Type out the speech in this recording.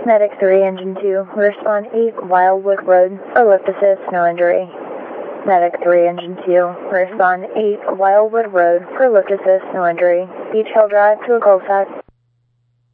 Medic 3, Engine 2, respond 8 Wildwood Road for lift assist, no injury. Medic 3, Engine 2, respond 8 Wildwood Road for lift assist, no injury. Beach Hill Drive to a cul-de-sac.